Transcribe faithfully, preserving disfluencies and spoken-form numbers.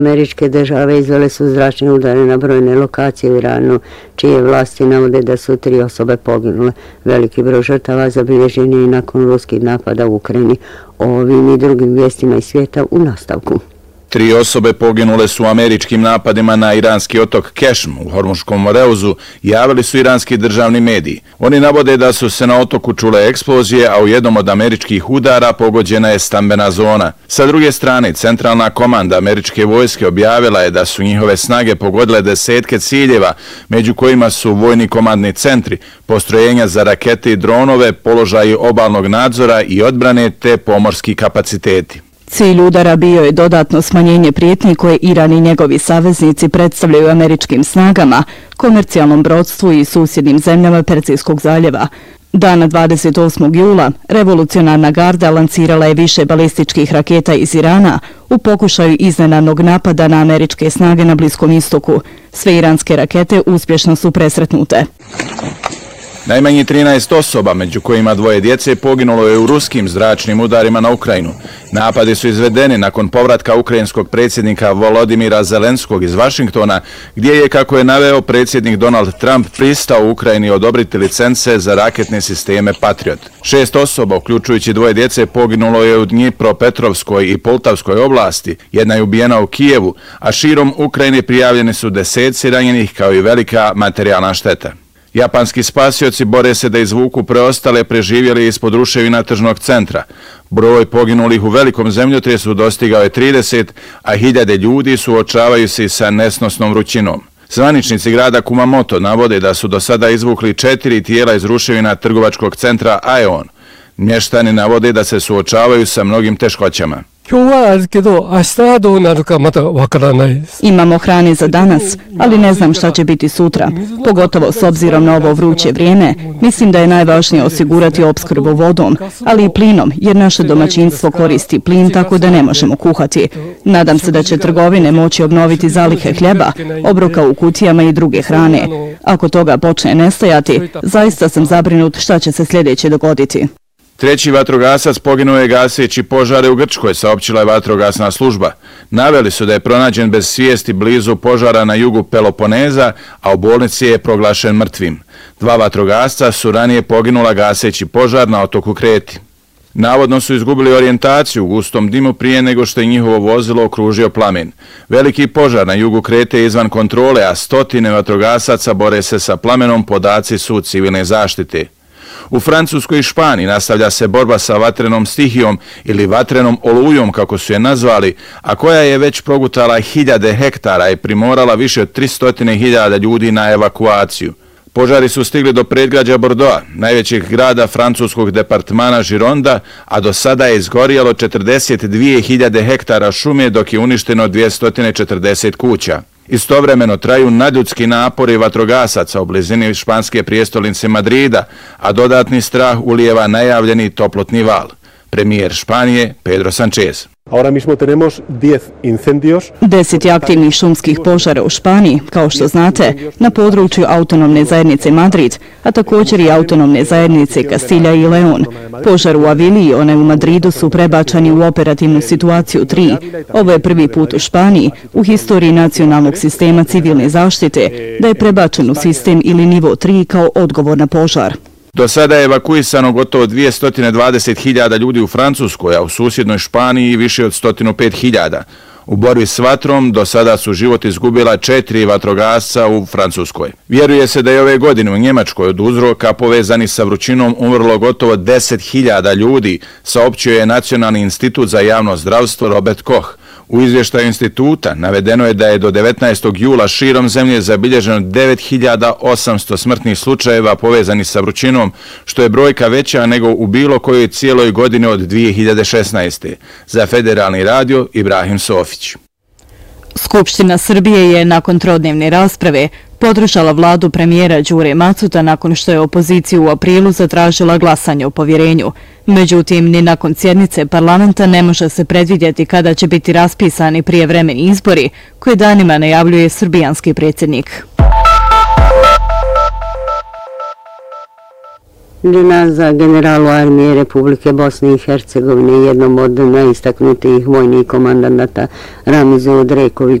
Američke države izvele su zračne udare na brojne lokacije u Iranu, čije vlasti navode da su tri osobe poginule. Veliki broj žrtava zabilježen je i nakon ruskih napada u Ukrajini. O ovim i drugim vijestima iz svijeta u nastavku. Tri osobe poginule su u američkim napadima na iranski otok Kešm u Hormuškom moreuzu, javili su iranski državni mediji. Oni navode da su se na otoku čule eksplozije, a u jednom od američkih udara pogođena je stambena zona. Sa druge strane, centralna komanda američke vojske objavila je da su njihove snage pogodile desetke ciljeva, među kojima su vojni komandni centri, postrojenja za rakete i dronove, položaji obalnog nadzora i odbrane te pomorski kapaciteti. Cilj udara bio je dodatno smanjenje prijetnji koje Iran i njegovi saveznici predstavljaju američkim snagama, komercijalnom brodstvu i susjednim zemljama Perzijskog zaljeva. Dana dvadeset osmog jula revolucionarna garda lancirala je više balističkih raketa iz Irana u pokušaju iznenadnog napada na američke snage na Bliskom istoku. Sve iranske rakete uspješno su presretnute. Najmanje trinaest osoba, među kojima dvoje djece, poginulo je u ruskim zračnim udarima na Ukrajinu. Napadi su izvedeni nakon povratka ukrajinskog predsjednika Volodimira Zelenskog iz Vašingtona, gdje je, kako je naveo predsjednik Donald Trump, pristao Ukrajini odobriti licence za raketne sisteme Patriot. Šest osoba, uključujući dvoje djece, poginulo je u Dnjipropetrovskoj i Poltavskoj oblasti, jedna je ubijena u Kijevu, a širom Ukrajine prijavljeni su deseci ranjenih kao i velika materijalna šteta. Japanski spasioci bore se da izvuku preostale preživjeli ispod ruševina tržnog centra. Broj poginulih u velikom zemljotresu dostigao je trideset, a hiljade ljudi suočavaju se sa nesnosnom vrućinom. Zvaničnici grada Kumamoto navode da su do sada izvukli četiri tijela iz ruševina trgovačkog centra Aeon. Mještani navode da se suočavaju sa mnogim teškoćama. Imamo hrane za danas, ali ne znam šta će biti sutra. Pogotovo s obzirom na ovo vruće vrijeme, mislim da je najvažnije osigurati opskrbu vodom, ali i plinom, jer naše domaćinstvo koristi plin tako da ne možemo kuhati. Nadam se da će trgovine moći obnoviti zalihe hljeba, obroka u kutijama i druge hrane. Ako toga počne nestajati, zaista sam zabrinut šta će se sljedeće dogoditi. Treći vatrogasac poginuo je gaseći požare u Grčkoj, saopćila je vatrogasna služba. Naveli su da je pronađen bez svijesti blizu požara na jugu Peloponeza, a u bolnici je proglašen mrtvim. Dva vatrogasca su ranije poginula gaseći požar na otoku Kreti. Navodno su izgubili orijentaciju u gustom dimu prije nego što je njihovo vozilo okružio plamen. Veliki požar na jugu Krete je izvan kontrole, a stotine vatrogasaca bore se sa plamenom, podaci su civilne zaštite. U Francuskoj i Španiji nastavlja se borba sa vatrenom stihijom ili vatrenom olujom, kako su je nazvali, a koja je već progutala hiljade hektara i primorala više od tristo hiljada ljudi na evakuaciju. Požari su stigli do predgrađa Bordeauxa, najvećeg grada francuskog departmana Gironda, a do sada je izgorjelo četrdeset dvije hiljade hektara šume, dok je uništeno dvjesto četrdeset kuća. Istovremeno traju nadljudski napori vatrogasaca u blizini španske prijestolnice Madrida, a dodatni strah ulijeva najavljeni toplotni val. Premijer Španije Pedro Sánchez. Ahora mismo tenemos diez incendios. Deset aktivnih šumskih požara u Španiji, kao što znate, na području autonomne zajednice Madrid, a također i autonomne zajednice Kastilja i Leon. Požar u Aviliji i onaj u Madridu su prebačeni u operativnu situaciju tri. Ovo je prvi put u Španiji, u historiji nacionalnog sistema civilne zaštite, da je prebačen u sistem ili nivo tri kao odgovor na požar. Do sada je evakuisano gotovo dvjesto dvadeset hiljada ljudi u Francuskoj, a u susjednoj Španiji više od sto pet hiljada. U borbi s vatrom do sada su život izgubila četiri vatrogasca u Francuskoj. Vjeruje se da je ove godine u Njemačkoj od uzroka povezani sa vrućinom umrlo gotovo deset hiljada ljudi, saopćio je Nacionalni institut za javno zdravstvo Robert Koch. U izvještaju instituta navedeno je da je do devetnaestog jula širom zemlje zabilježeno devet hiljada osamsto smrtnih slučajeva povezani sa vrućinom, što je brojka veća nego u bilo kojoj cijeloj godini od dvije hiljade šesnaeste. Za Federalni radio Ibrahim Sofić. Skupština Srbije je nakon trodnevne rasprave podržala vladu premijera Đure Macuta nakon što je opozicija u aprilu zatražila glasanje o povjerenju. Međutim, ni nakon sjednice parlamenta ne može se predvidjeti kada će biti raspisani prijevremeni izbori koje danima najavljuje srbijanski predsjednik. Dženaza generalu armije Republike Bosne i Hercegovine, jednom od najistaknutijih vojnih komandanata Ramizu Odrekoviću,